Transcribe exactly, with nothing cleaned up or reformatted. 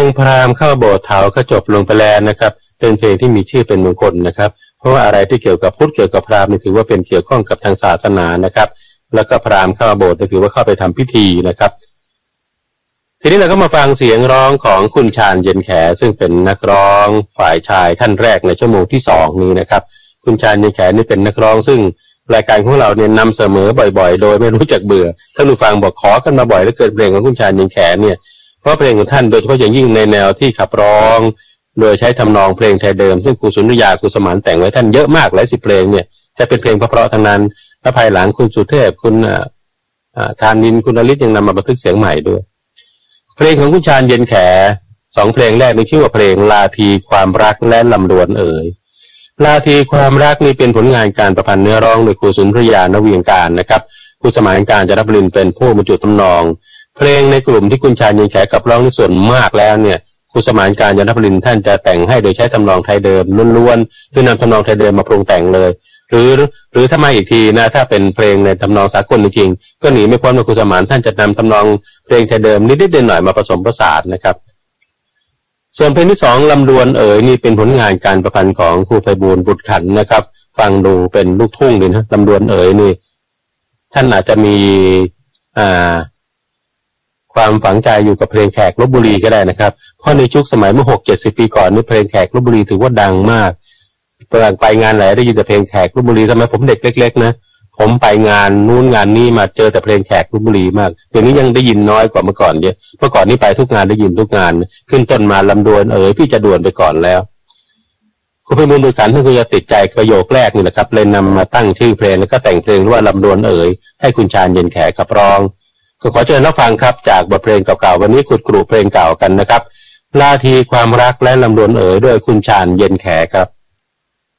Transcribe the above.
พราหมณ์เข้าโบสถ์เถาก็จบลงไปแล้วนะครับเป็นเพลงที่มีชื่อเป็นมงคลนะครับเพราะว่าอะไรที่เกี่ยวกับพุทธเกี่ยวกับพราหมณ์นี่ถือว่าเป็นเกี่ยวข้องกับทางศาสนานะครับแล้วก็พราหมณ์เข้าโบสถ์นี่ถือว่าเข้าไปทำพิธีนะครับทีนี้เราก็มาฟังเสียงร้องของคุณชาญเย็นแขซึ่งเป็นนักร้องฝ่ายชายท่านแรกในชั่วโมงที่สองนี้นะครับคุณชาญเย็นแขนี่เป็นนักร้องซึ่งรายการของเราเนี่ยนำเสมอบ่อยๆโดยไม่รู้จักเบื่อท่านผู้ฟังบอกขอกันมาบ่อยแล้วเกิดเพลงของคุณชาญเย็นแขเนี่ยเพราะเพลงของท่านโดยเฉพาะอย่างยิ่งในแนวที่ขับร้องโดยใช้ทำนองเพลงไทยเดิมซึ่งครูสุนทรยาครูสมานแต่งไว้ท่านเยอะมากหลายสิบเพลงเนี่ยจะเป็นเพลงเพราะๆทั้งนั้นและภายหลังคุณสุเทพคุณธานินคุณอลิศยังนำมาบันทึกเสียงใหม่ด้วยเพลงของคุณชาญเย็นแขสองเพลงแรกนี้ชื่อว่าเพลงลาทีความรักและลำดวนเอ๋ยลาทีความรักนี่เป็นผลงานการประพันธ์เนื้อร้องโดยครูสุนทรยานเวียงการนะครับครูสมานการจารบรินเป็นผู้บรรจุทำนองเพลงในกลุ่มที่คุณชาญเย็นแขกับร้องในส่วนมากแล้วเนี่ยครูสมานการจารบรินท่านจะแต่งให้โดยใช้ทำนองไทยเดิมล้วนๆคือนำทำนองไทยเดิมมาปรุงแต่งเลยหรือหรือถ้ามาอีกทีนะถ้าเป็นเพลงในทำนองสากลจริงๆก็หนีไม่พ้นว่าครูสมานท่านจะนำทำนองเพลงไทยเดิมนิดๆหน่อยๆมาผสมผสานนะครับส่วนเพลงที่สองลำดวนเอ๋ยนี่เป็นผลงานการประพันธ์ของครูไพบูลย์บุตรขันธ์นะครับฟังดูเป็นลูกทุ่งดีนะลำดวนเอ๋ยนี่ท่านอาจจะมีอ่าความฝังใจอยู่กับเพลงแขกลพบุรีก็ได้นะครับเพราะในยุคสมัยเมื่อหกเจ็ดสิบปีก่อนนี่เพลงแขกลพบุรีถือว่าดังมากไปงานไหนได้ยินแต่เพลงแขกลพบุรีทำไมผมเด็กเล็กๆนะผมไปงานนู้นงานนี้มาเจอแต่เพลงแขกลพบุรีมากเดี๋ยวนี้ยังได้ยินน้อยกว่าเมื่อก่อนเยอะเมื่อก่อนนี่ไปทุกงานได้ยินทุกงานขึ้นต้นมาลำดวนเอ๋ยพี่จะด่วนไปก่อนแล้วครูไพบูลย์บุตรขันธ์ท่านก็จะติดใจประโยคแรกนี่แหละครับเลยนำมาตั้งชื่อเพลงแล้วก็แต่งเพลงว่าลำดวนเอ๋ยให้คุณชาญเย็นแขขับร้องก็ขอเชิญรับฟังครับจากบทเพลงเก่าๆวันนี้ขุดกรุเพลงเก่ากันนะครับลาทีความรักและลำดวนเอ๋ยด้วยคุณชาญเย็นแขครับ